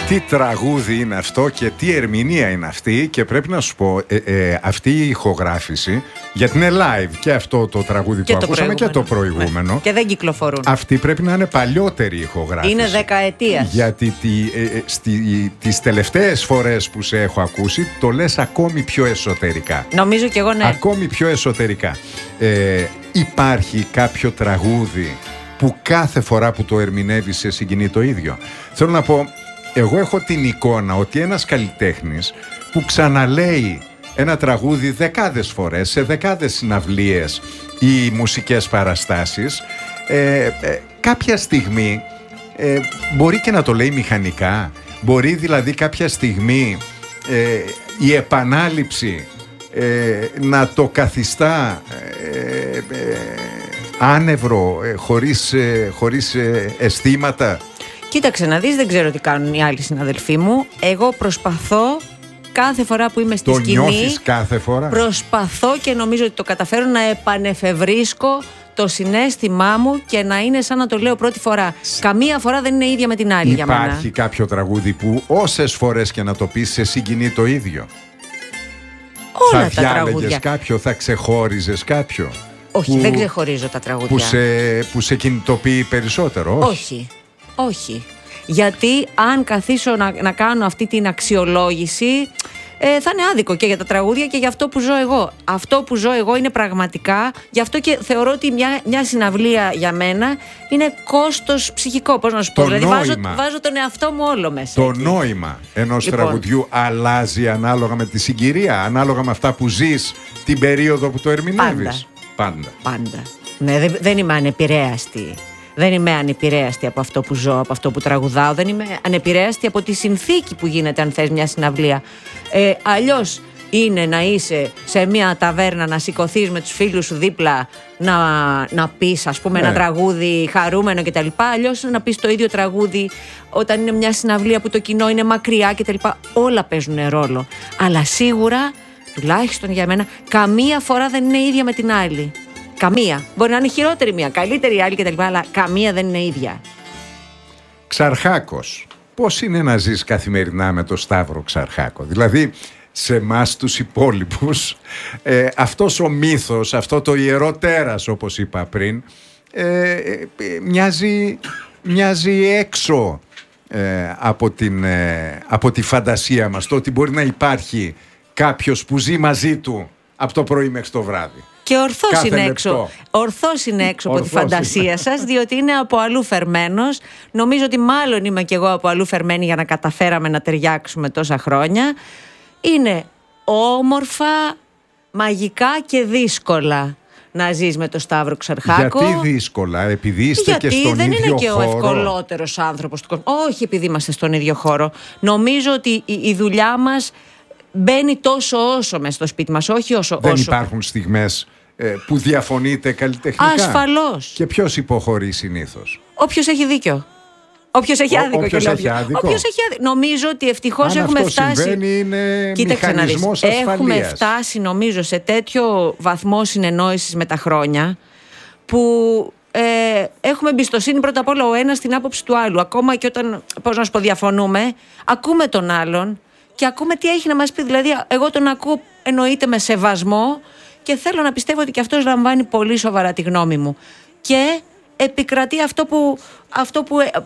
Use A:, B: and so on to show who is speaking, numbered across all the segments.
A: Τι τραγούδι είναι αυτό και τι ερμηνεία είναι αυτή. Και πρέπει να σου πω, αυτή η ηχογράφηση, γιατί είναι live και αυτό το τραγούδι που ακούσαμε και το προηγούμενο.
B: Ναι. Και δεν κυκλοφορούν.
A: Αυτή πρέπει να είναι παλιότερη ηχογράφηση.
B: Είναι δεκαετίας.
A: Γιατί τις τελευταίες φορές που σε έχω ακούσει το λες ακόμη πιο εσωτερικά.
B: Νομίζω κι εγώ, ναι.
A: Ακόμη πιο εσωτερικά. Υπάρχει κάποιο τραγούδι που κάθε φορά που το ερμηνεύεις σε συγκινεί το ίδιο? Θέλω να πω, εγώ έχω την εικόνα ότι ένας καλλιτέχνης που ξαναλέει ένα τραγούδι δεκάδες φορές, σε δεκάδες συναυλίες ή μουσικές παραστάσεις, κάποια στιγμή μπορεί και να το λέει μηχανικά. Μπορεί δηλαδή κάποια στιγμή η επανάληψη να το καθιστά άνευρο, χωρίς αισθήματα.
B: Κοίταξε να δεις, δεν ξέρω τι κάνουν οι άλλοι συναδελφοί μου. Εγώ προσπαθώ κάθε φορά που είμαι στη σκηνή.
A: Το νιώθεις κάθε φορά?
B: Προσπαθώ και νομίζω ότι το καταφέρω να επανεφευρίσκω το συναίσθημά μου και να είναι σαν να το λέω πρώτη φορά. Καμία φορά δεν είναι ίδια με την άλλη για μένα.
A: Υπάρχει κάποιο τραγούδι που όσες φορές και να το πεις σε συγκινεί το ίδιο?
B: Όλα
A: θα
B: τα τραγούδια.
A: διάλεγες κάποιο, θα ξεχώριζες κάποιο?
B: Όχι, δεν ξεχωρίζω τα τραγούδια.
A: Που σε κινητοποιεί περισσότερο?
B: Όχι. Γιατί αν καθίσω να κάνω αυτή την αξιολόγηση, θα είναι άδικο και για τα τραγούδια και για αυτό που ζω εγώ. Αυτό που ζω εγώ είναι πραγματικά, γι' αυτό και θεωρώ ότι μια συναυλία για μένα είναι κόστος ψυχικό. Πώς να σου πω, δηλαδή βάζω τον εαυτό μου όλο μέσα.
A: Το
B: εκεί.
A: νόημα ενός τραγουδιού αλλάζει ανάλογα με τη συγκυρία, ανάλογα με αυτά που ζεις την περίοδο που το ερμηνεύεις?
B: Πάντα. Ναι, δεν είμαι ανεπηρέαστη. Δεν είμαι ανεπηρέαστη από αυτό που ζω, από αυτό που τραγουδάω. Δεν είμαι ανεπηρέαστη από τη συνθήκη που γίνεται, αν θες, μια συναυλία. Αλλιώς είναι να είσαι σε μια ταβέρνα, να σηκωθείς με τους φίλους σου δίπλα, να πεις, ας πούμε, ένα τραγούδι χαρούμενο κτλ. Αλλιώς να πεις το ίδιο τραγούδι όταν είναι μια συναυλία που το κοινό είναι μακριά κτλ. Όλα παίζουν ρόλο. Αλλά σίγουρα, τουλάχιστον για μένα, καμία φορά δεν είναι ίδια με την άλλη. Καμία. Μπορεί να είναι χειρότερη μία, καλύτερη η άλλη κτλ. Αλλά καμία δεν είναι ίδια.
A: Ξαρχάκος. Πώς είναι να ζεις καθημερινά με το Σταύρο Ξαρχάκο? Δηλαδή, σε εμάς τους υπόλοιπους, αυτός ο μύθος, αυτό το ιερό τέρας, όπως είπα πριν, μοιάζει έξω από τη φαντασία μας. Το ότι μπορεί να υπάρχει κάποιος που ζει μαζί του από το πρωί μέχρι το βράδυ.
B: Και ορθώς είναι έξω από τη φαντασία σας, διότι είναι από αλλού φερμένος. Νομίζω ότι μάλλον είμαι κι εγώ από αλλού φερμένη για να καταφέραμε να ταιριάξουμε τόσα χρόνια. Είναι όμορφα, μαγικά και δύσκολα να ζεις με τον Σταύρο Ξαρχάκο.
A: Γιατί δύσκολα? Επειδή είστε και στον ίδιο χώρο?
B: Γιατί δεν είναι και ο ευκολότερος άνθρωπος του κόσμου. Όχι επειδή είμαστε στον ίδιο χώρο. Νομίζω ότι η δουλειά μας μπαίνει τόσο όσο μες στο σπίτι μας, όχι όσο.
A: Δεν υπάρχουν στιγμές που διαφωνείτε καλλιτεχνικά?
B: Ασφαλώς.
A: Και ποιος υποχωρεί συνήθως?
B: Όποιος έχει δίκιο. Όποιος έχει άδικο.
A: Όποιος έχει άδικο.
B: Νομίζω ότι ευτυχώς έχουμε φτάσει.
A: Αν αυτό συμβαίνει, είναι μηχανισμός ασφαλείας.
B: Έχουμε φτάσει, νομίζω, σε τέτοιο βαθμό συνεννόησης με τα χρόνια που έχουμε εμπιστοσύνη πρώτα απ' όλα ο ένας στην άποψη του άλλου. Ακόμα και όταν, πώς να σου πω, διαφωνούμε, ακούμε τον άλλον και ακούμε τι έχει να μας πει. Δηλαδή, εγώ τον ακούω, εννοείται, με σεβασμό και θέλω να πιστεύω ότι και αυτός λαμβάνει πολύ σοβαρά τη γνώμη μου. Και επικρατεί αυτό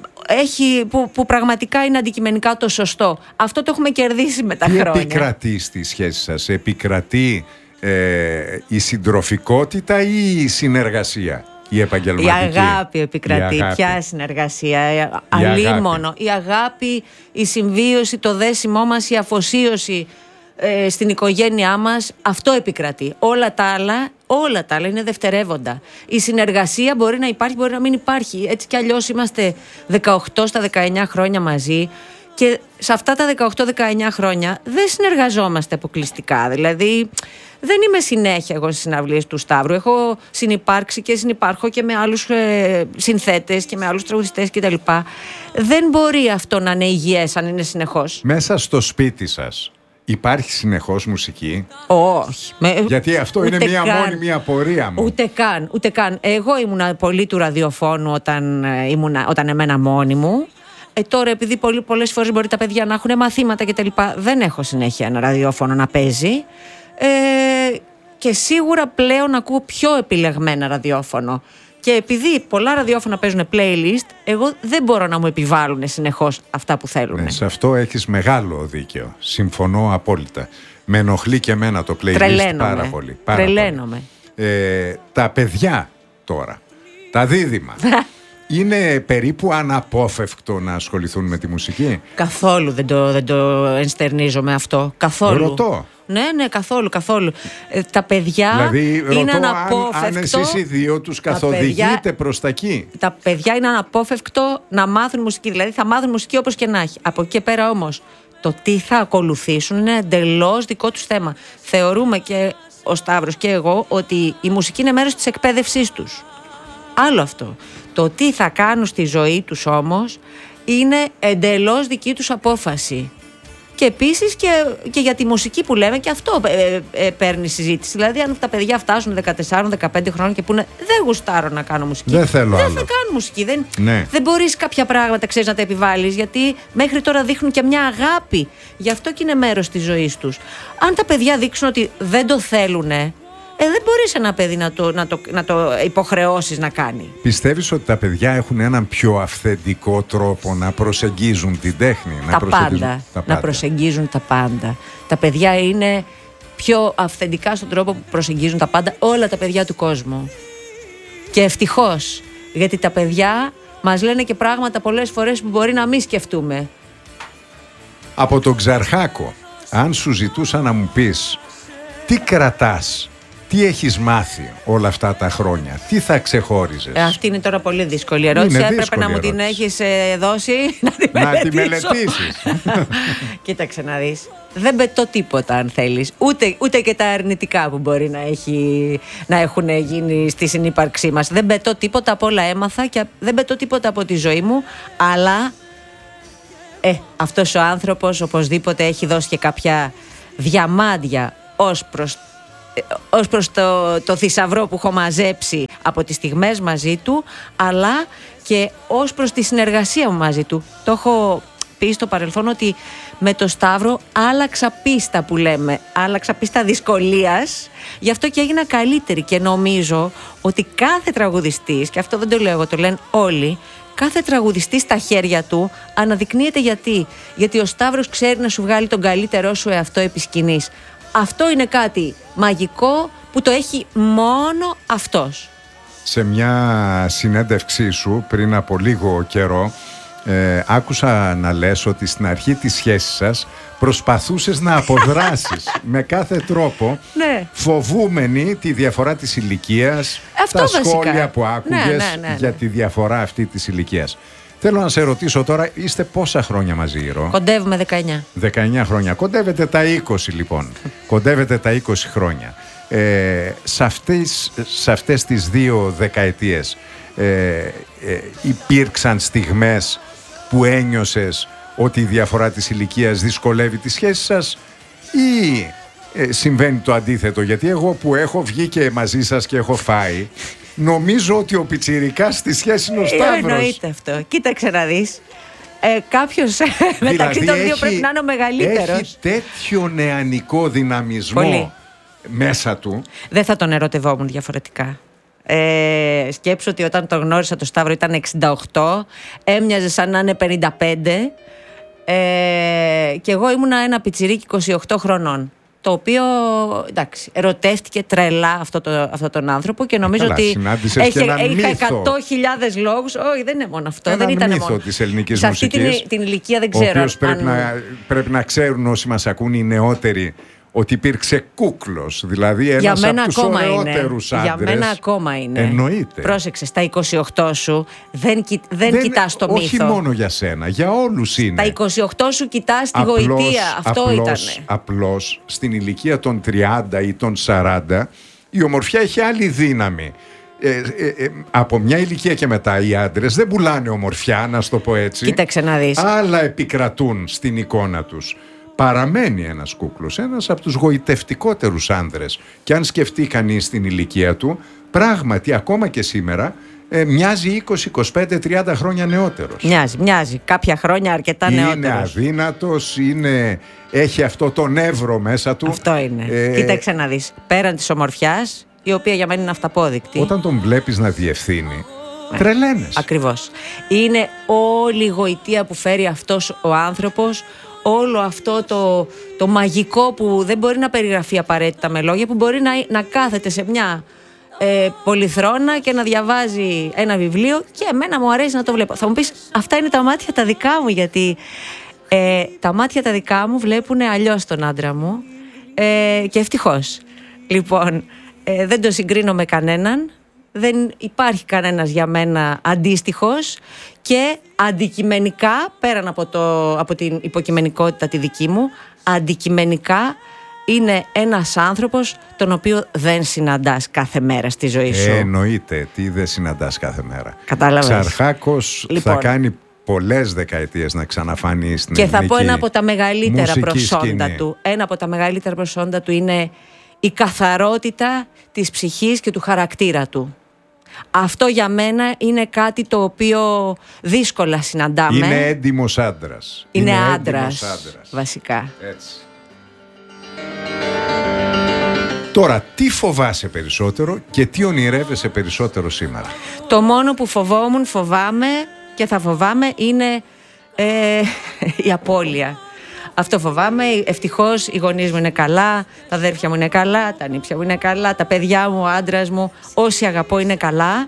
B: που πραγματικά είναι αντικειμενικά το σωστό. Αυτό το έχουμε κερδίσει με τα χρόνια.
A: Τι επικρατεί στη σχέση σας? Επικρατεί η συντροφικότητα ή η συνεργασία? Η επαγγελματική?
B: Η αγάπη επικρατεί. Ποια συνεργασία? Αλίμονο. Η αγάπη, η συμβίωση, το δέσιμό μας, η αφοσίωση στην οικογένειά μας, αυτό επικρατεί. Όλα τα άλλα είναι δευτερεύοντα. Η συνεργασία μπορεί να υπάρχει, μπορεί να μην υπάρχει. Έτσι κι αλλιώς είμαστε 18 στα 19 χρόνια μαζί και σε αυτά τα 18-19 χρόνια δεν συνεργαζόμαστε αποκλειστικά. Δηλαδή δεν είμαι συνέχεια εγώ στις συναυλίες του Σταύρου. Έχω συνυπάρξει και συνυπάρχω και με άλλους συνθέτες και με άλλους τραγουδιστές κτλ. Δεν μπορεί αυτό να είναι υγιές αν είναι συνεχώς.
A: Μέσα στο σπίτι σας υπάρχει συνεχώς μουσική?
B: Όχι.
A: Γιατί αυτό είναι μόνη απορία μου.
B: Ούτε καν. Εγώ ήμουνα πολύ του ραδιοφώνου όταν έμενα μόνη μου. Τώρα επειδή πολλές φορές μπορεί τα παιδιά να έχουν μαθήματα κτλ., δεν έχω συνέχεια ένα ραδιόφωνο να παίζει, και σίγουρα πλέον ακούω πιο επιλεγμένα ραδιόφωνο. Και επειδή πολλά ραδιόφωνα παίζουν playlist, εγώ δεν μπορώ να μου επιβάλλουν συνεχώς αυτά που θέλουν.
A: Ναι, σε αυτό έχεις μεγάλο δίκαιο. Συμφωνώ απόλυτα. Με ενοχλεί και εμένα το playlist πάρα πολύ.
B: Τρελαίνομαι.
A: Τα παιδιά τώρα, τα δίδυμα, είναι περίπου αναπόφευκτο να ασχοληθούν με τη μουσική?
B: Καθόλου δεν το ενστερνίζομαι αυτό. Καθόλου.
A: Ρωτώ.
B: Ναι, καθόλου. Τα παιδιά
A: δηλαδή,
B: είναι
A: ρωτώ
B: αναπόφευκτο.
A: αν εσείς οι δύο τους καθοδηγείτε προς τα εκεί.
B: Τα παιδιά είναι αναπόφευκτο να μάθουν μουσική. Δηλαδή θα μάθουν μουσική όπως και να έχει. Από εκεί και πέρα όμως, το τι θα ακολουθήσουν είναι εντελώς δικό τους θέμα. Θεωρούμε και ο Σταύρος και εγώ ότι η μουσική είναι μέρος της εκπαίδευσής τους. Άλλο αυτό. Το τι θα κάνουν στη ζωή τους όμως είναι εντελώς δική τους απόφαση. Και επίσης και για τη μουσική που λέμε, και αυτό παίρνει συζήτηση. Δηλαδή, αν τα παιδιά φτάσουν 14-15 χρόνια και πούνε δεν γουστάρω να κάνω μουσική,
A: δεν θα
B: κάνουν μουσική. Δεν μπορείς κάποια πράγματα, ξέρεις, να τα επιβάλλεις, γιατί μέχρι τώρα δείχνουν και μια αγάπη. Γι' αυτό και είναι μέρος της ζωής τους. Αν τα παιδιά δείξουν ότι δεν το θέλουν, δεν μπορείς ένα παιδί να το υποχρεώσεις να κάνει.
A: Πιστεύεις ότι τα παιδιά έχουν έναν πιο αυθεντικό τρόπο να προσεγγίζουν την τέχνη?
B: Να προσεγγίζουν τα πάντα. Τα παιδιά είναι πιο αυθεντικά στον τρόπο που προσεγγίζουν τα πάντα, όλα τα παιδιά του κόσμου. Και ευτυχώς, γιατί τα παιδιά μας λένε και πράγματα πολλές φορές που μπορεί να μην σκεφτούμε.
A: Από τον Ξαρχάκο, αν σου ζητούσα να μου πεις τι κρατάς, τι έχεις μάθει όλα αυτά τα χρόνια, τι θα ξεχώριζες?
B: Αυτή είναι τώρα πολύ δύσκολη ερώτηση. Έπρεπε να μου την έχεις δώσει να τη μελετήσεις. Κοίταξε να δεις. Δεν πετώ τίποτα, αν θέλεις. Ούτε και τα αρνητικά που μπορεί να έχουν γίνει στη συνύπαρξή μας. Δεν πετώ τίποτα, από όλα έμαθα και δεν πετώ τίποτα από τη ζωή μου. Αλλά αυτός ο άνθρωπος οπωσδήποτε έχει δώσει και κάποια διαμάντια ως προς το θησαυρό που έχω μαζέψει από τις στιγμές μαζί του, αλλά και ως προς τη συνεργασία μου μαζί του. Το έχω πει στο παρελθόν ότι με το Σταύρο άλλαξα πίστα, που λέμε. Άλλαξα πίστα δυσκολίας, γι' αυτό και έγινα καλύτερη. Και νομίζω ότι κάθε τραγουδιστής, και αυτό δεν το λέω εγώ, το λένε όλοι, κάθε τραγουδιστής στα χέρια του αναδεικνύεται γιατί ο Σταύρος ξέρει να σου βγάλει τον καλύτερό σου εαυτό επί σκηνής. Αυτό είναι κάτι μαγικό που το έχει μόνο αυτός.
A: Σε μια συνέντευξή σου πριν από λίγο καιρό, άκουσα να λες ότι στην αρχή της σχέσης σας προσπαθούσες να αποδράσεις με κάθε τρόπο,
B: ναι,
A: φοβούμενη τη διαφορά της ηλικίας,
B: αυτό
A: τα
B: βασικά
A: σχόλια που άκουγες για τη διαφορά αυτή της ηλικίας. Θέλω να σε ρωτήσω τώρα, είστε πόσα χρόνια μαζί, Ρο?
B: Κοντεύουμε 19.
A: 19 χρόνια. Κοντεύετε τα 20 λοιπόν. Κοντεύετε τα 20 χρόνια. Σε αυτές τις 2 δεκαετίες υπήρξαν στιγμές που ένιωσες ότι η διαφορά της ηλικίας δυσκολεύει τη σχέση σας, ή συμβαίνει το αντίθετο? Γιατί εγώ που έχω βγει και μαζί σας και έχω φάει, νομίζω ότι ο πιτσιρικάς στη σχέση είναι ο Σταύρος.
B: Εννοείται αυτό. Κοίταξε να δεις. Κάποιος μεταξύ των δύο πρέπει να είναι ο μεγαλύτερος.
A: Έχει τέτοιο νεανικό δυναμισμό.
B: Πολύ.
A: Μέσα του.
B: Δεν θα τον ερωτευόμουν διαφορετικά. Σκέψου ότι όταν τον γνώρισα το Σταύρο ήταν 68, έμοιαζε σαν να είναι 55, και εγώ ήμουνα ένα πιτσιρίκι 28 χρονών, το οποίο, εντάξει, ερωτεύτηκε τρελά αυτό τον άνθρωπο, και νομίζω ότι είχα 100.000 λόγους. Όχι, δεν είναι μόνο αυτό.
A: Έναν
B: δεν ήταν
A: μύθο
B: μόνο
A: της ελληνικής
B: σε αυτή
A: μουσικής,
B: την ηλικία δεν ξέρω.
A: Ο οποίος πρέπει να ξέρουν όσοι μας ακούν, οι νεότεροι, ότι υπήρξε κούκλος, δηλαδή ένας από τους ωραιότερους άντρες.
B: Για μένα ακόμα είναι.
A: Εννοείται.
B: Πρόσεξε, στα 28 σου δεν κοιτάς το μύθο.
A: Όχι μόνο για σένα, για όλους είναι.
B: Στα 28 σου κοιτάς τη γοητεία. Αυτό ήτανε.
A: Απλώς στην ηλικία των 30 ή των 40 η ομορφιά έχει άλλη δύναμη. Από μια ηλικία και μετά οι άντρες δεν πουλάνε ομορφιά, να σου το πω έτσι.
B: Κοίταξε να δεις.
A: Άλλα επικρατούν στην εικόνα τους. Παραμένει ένας κούκλος, ένας από τους γοητευτικότερους άνδρες. Και αν σκεφτεί κανείς την ηλικία του, πράγματι ακόμα και σήμερα μοιάζει 20, 25, 30 χρόνια νεότερος.
B: Μοιάζει. Κάποια χρόνια αρκετά νεότερος.
A: Είναι αδύνατος, έχει αυτό το νεύρο μέσα του.
B: Αυτό είναι. Κοίταξε να δεις. Πέραν της ομορφιάς, η οποία για μένα είναι αυταπόδεικτη.
A: Όταν τον βλέπεις να διευθύνει, τρελαίνεσαι.
B: Ακριβώς. Είναι όλη η γοητεία που φέρει αυτός ο άνθρωπος, όλο αυτό το μαγικό που δεν μπορεί να περιγραφεί απαραίτητα με λόγια, που μπορεί να κάθεται σε μια πολυθρόνα και να διαβάζει ένα βιβλίο, και εμένα μου αρέσει να το βλέπω. Θα μου πεις, αυτά είναι τα μάτια τα δικά μου, γιατί τα μάτια τα δικά μου βλέπουν αλλιώς τον άντρα μου, και ευτυχώς. Λοιπόν, δεν το συγκρίνω με κανέναν. Δεν υπάρχει κανένας για μένα αντίστοιχος, και αντικειμενικά, πέραν από την υποκειμενικότητα τη δική μου, αντικειμενικά είναι ένας άνθρωπος τον οποίο δεν συναντάς κάθε μέρα στη ζωή σου.
A: Εννοείται, τι δεν συναντάς κάθε μέρα.
B: Κατάλαβες.
A: Ξαρχάκος, λοιπόν, θα κάνει πολλές δεκαετίες να ξαναφανεί στην ελληνική.
B: Και θα πω ένα από τα μεγαλύτερα προσόντα
A: σκηνή.
B: του. Ένα από τα μεγαλύτερα προσόντα του είναι η καθαρότητα της ψυχής και του χαρακτήρα του. Αυτό για μένα είναι κάτι το οποίο δύσκολα συναντάμε.
A: Είναι έντιμος άντρας.
B: Είναι άντρας, βασικά.
A: Έτσι. Τώρα, τι φοβάσαι περισσότερο και τι ονειρεύεσαι περισσότερο σήμερα?
B: Το μόνο που φοβάμαι και θα φοβάμαι είναι η απώλεια. Αυτό φοβάμαι. Ευτυχώς οι γονείς μου είναι καλά, τα αδέρφια μου είναι καλά, τα νύψια μου είναι καλά, τα παιδιά μου, ο άντρας μου, όσοι αγαπώ είναι καλά.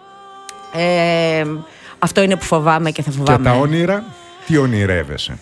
B: Αυτό είναι που φοβάμαι και θα φοβάμαι.
A: Και τα όνειρα, τι ονειρεύεσαι?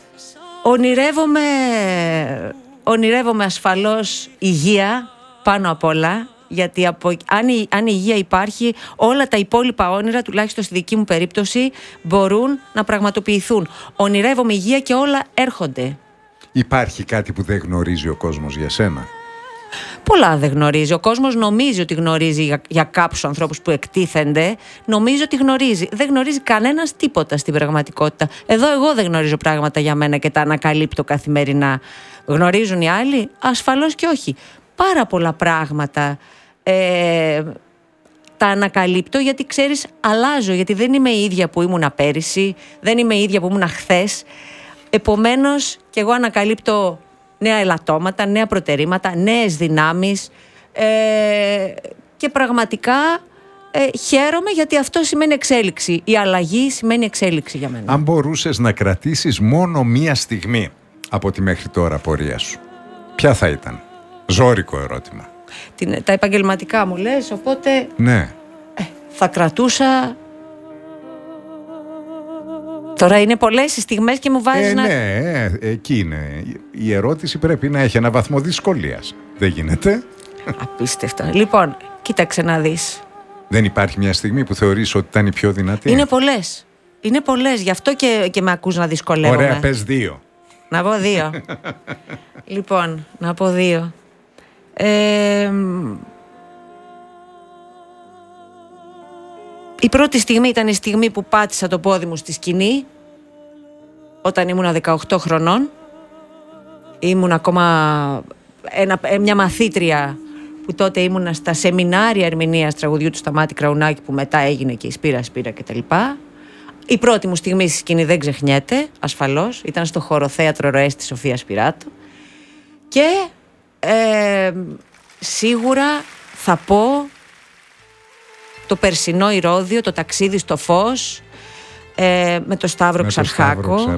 B: Ονειρεύομαι ασφαλώς υγεία πάνω απ' όλα, γιατί αν η υγεία υπάρχει, όλα τα υπόλοιπα όνειρα, τουλάχιστον στη δική μου περίπτωση, μπορούν να πραγματοποιηθούν. Ονειρεύομαι υγεία και όλα έρχονται.
A: Υπάρχει κάτι που δεν γνωρίζει ο κόσμος για σένα?
B: Πολλά δεν γνωρίζει. Ο κόσμος νομίζει ότι γνωρίζει για κάποιους ανθρώπους που εκτίθενται. Νομίζει ότι γνωρίζει. Δεν γνωρίζει κανένας τίποτα στην πραγματικότητα. Εδώ εγώ δεν γνωρίζω πράγματα για μένα και τα ανακαλύπτω καθημερινά. Γνωρίζουν οι άλλοι? Ασφαλώς και όχι. Πάρα πολλά πράγματα τα ανακαλύπτω, γιατί ξέρεις, αλλάζω. Γιατί δεν είμαι η ίδια που ήμουνα πέρυσι, δεν είμαι η ίδια που ήμουνα χθες. Επομένως, και εγώ ανακαλύπτω νέα ελαττώματα, νέα προτερήματα, νέες δυνάμεις, και πραγματικά χαίρομαι, γιατί αυτό σημαίνει εξέλιξη. Η αλλαγή σημαίνει εξέλιξη για μένα.
A: Αν μπορούσες να κρατήσεις μόνο μία στιγμή από τη μέχρι τώρα πορεία σου, ποια θα ήταν? Ζώρικο ερώτημα.
B: Τα επαγγελματικά μου λες, οπότε
A: ναι.
B: Θα κρατούσα... Τώρα είναι πολλές οι στιγμές και μου βάζεις να...
A: Ναι, εκεί είναι. Η ερώτηση πρέπει να έχει ένα βαθμό δυσκολίας. Δεν γίνεται.
B: Απίστευτο. Λοιπόν, κοίταξε να δεις.
A: Δεν υπάρχει μια στιγμή που θεωρείς ότι ήταν η πιο δυνατή?
B: Είναι πολλές. Είναι πολλές. Γι' αυτό και με ακούς να δυσκολεύομαι.
A: Ωραία, πες δύο.
B: Να πω δύο. Λοιπόν, να πω δύο. Η πρώτη στιγμή ήταν η στιγμή που πάτησα το πόδι μου στη σκηνή, όταν ήμουνα 18 χρονών. Ήμουν ακόμα μια μαθήτρια που τότε ήμουνα στα σεμινάρια ερμηνείας τραγουδιού του Σταμάτη Κραουνάκη, που μετά έγινε και η Σπύρα κτλ. Η πρώτη μου στιγμή στη σκηνή δεν ξεχνιέται, ασφαλώς. Ήταν στο χοροθέατρο Ροές της Σοφίας Σπυράτου. Και σίγουρα θα πω το περσινό Ηρώδειο, το ταξίδι στο φως, με το Σταύρο Ξαρχάκο.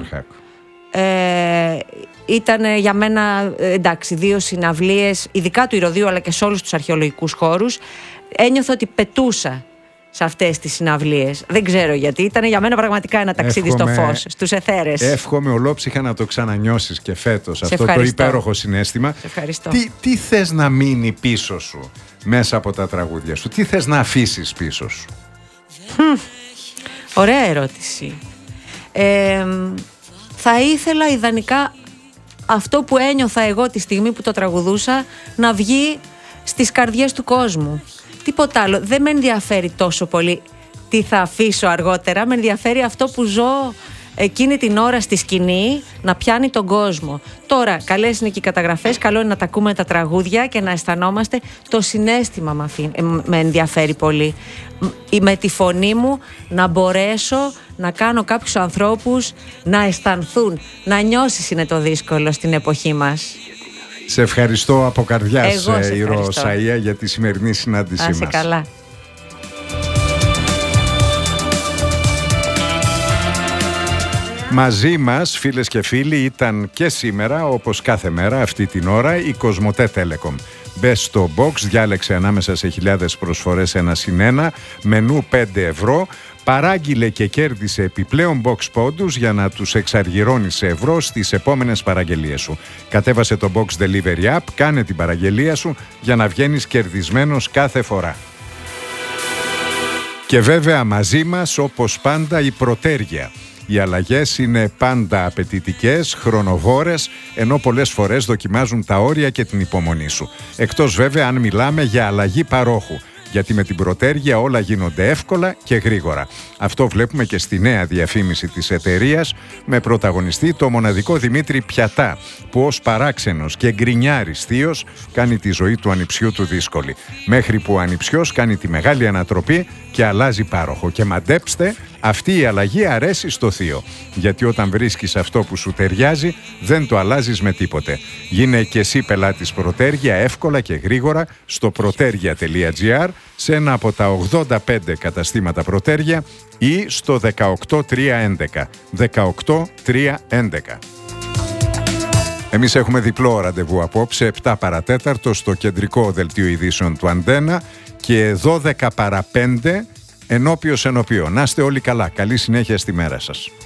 B: Ήταν για μένα, εντάξει, δύο συναυλίες, ειδικά του Ηρωδείου αλλά και σε όλους τους αρχαιολογικούς χώρους. Ένιωθα ότι πετούσα σε αυτές τις συναυλίες. Δεν ξέρω γιατί. Ήταν για μένα πραγματικά ένα ταξίδι στο φως, στους αιθέρες.
A: Εύχομαι ολόψυχα να το ξανανιώσεις και φέτος αυτό το υπέροχο συναίσθημα.
B: Σε ευχαριστώ.
A: Τι θες να μείνει πίσω σου μέσα από τα τραγούδια σου? Τι θες να αφήσεις πίσω σου?
B: Ωραία ερώτηση. Θα ήθελα ιδανικά αυτό που ένιωθα εγώ τη στιγμή που το τραγουδούσα να βγει στις καρδιές του κόσμου. Τίποτα άλλο. Δεν με ενδιαφέρει τόσο πολύ τι θα αφήσω αργότερα. Με ενδιαφέρει αυτό που ζω εκείνη την ώρα στη σκηνή να πιάνει τον κόσμο. Τώρα, καλές είναι και οι καταγραφές, καλό είναι να τα ακούμε τα τραγούδια και να αισθανόμαστε. Το συναίσθημα με ενδιαφέρει πολύ. Με τη φωνή μου να μπορέσω να κάνω κάποιους ανθρώπους να αισθανθούν. Να νιώσεις είναι το δύσκολο στην εποχή μας.
A: Σε ευχαριστώ από καρδιάς, Ηρώ Σαΐα, για τη σημερινή συνάντησή μας.
B: Να είσαι καλά.
A: Μαζί μας, φίλες και φίλοι, ήταν και σήμερα, όπως κάθε μέρα αυτή την ώρα, η Κοσμοτέ Telecom. Μπες στο box, διάλεξε ανάμεσα σε χιλιάδες προσφορές 1+1, μενού 5 ευρώ, παράγγειλε και κέρδισε επιπλέον box πόντους για να τους εξαργυρώνεις σε ευρώ στις επόμενες παραγγελίες σου. Κατέβασε το Box Delivery App, κάνε την παραγγελία σου για να βγαίνεις κερδισμένος κάθε φορά. Και βέβαια μαζί μας, όπως πάντα, η Πρωτέργεια. Οι αλλαγές είναι πάντα απαιτητικές, χρονοβόρες, ενώ πολλές φορές δοκιμάζουν τα όρια και την υπομονή σου. Εκτός βέβαια αν μιλάμε για αλλαγή παρόχου, γιατί με την Πρωτέργεια όλα γίνονται εύκολα και γρήγορα. Αυτό βλέπουμε και στη νέα διαφήμιση της εταιρείας, με πρωταγωνιστή το μοναδικό Δημήτρη Πιατά, που ως παράξενος και γκρινιάρης θείος κάνει τη ζωή του ανιψιού του δύσκολη. Μέχρι που ο ανιψιός κάνει τη μεγάλη ανατροπή και αλλάζει πάροχο. Και μαντέψτε, αυτή η αλλαγή αρέσει στο θείο. Γιατί όταν βρίσκεις αυτό που σου ταιριάζει, δεν το αλλάζεις με τίποτε. Γίνε και εσύ πελάτης Πρωτέργεια εύκολα και γρήγορα στο protergia.gr, σε ένα από τα 85 καταστήματα Πρωτέργεια ή στο 18311. 18311. Εμείς έχουμε διπλό ραντεβού απόψε, 7 παρατέταρτο στο κεντρικό δελτίο ειδήσεων του Αντένα και 12 παρά 5 ενώπιος ενωπίο. Να είστε όλοι καλά. Καλή συνέχεια στη μέρα σας.